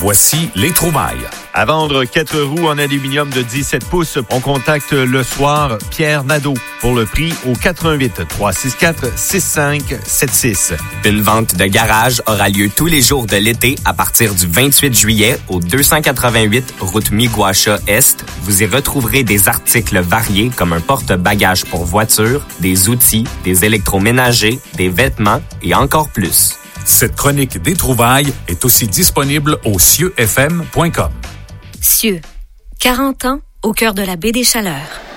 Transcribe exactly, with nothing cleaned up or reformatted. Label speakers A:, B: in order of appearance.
A: Voici les trouvailles.
B: À vendre quatre roues en aluminium de dix-sept pouces, on contacte le soir Pierre Nadeau pour le prix au quatre un huit, trois six quatre, six cinq sept six.
C: Une vente de garage aura lieu tous les jours de l'été à partir du vingt-huit juillet au deux cent quatre-vingt-huit route Miguacha Est. Vous y retrouverez des articles variés comme un porte-bagages pour voiture, des outils, des électroménagers, des vêtements et encore plus.
A: Cette chronique des trouvailles est aussi disponible au cieux f m point com.
D: Cieux, quarante ans au cœur de la baie des Chaleurs.